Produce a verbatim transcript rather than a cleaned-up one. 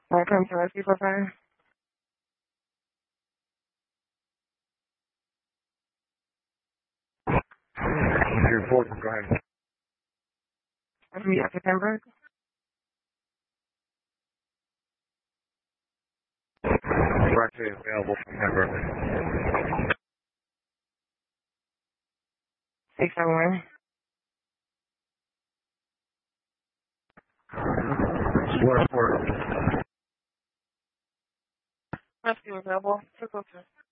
Welcome to Rescue Profile. Your voice, go ahead. From Doctor Pembroke. Directly available from Pembroke. six oh one. What for? Rescue available. six oh two.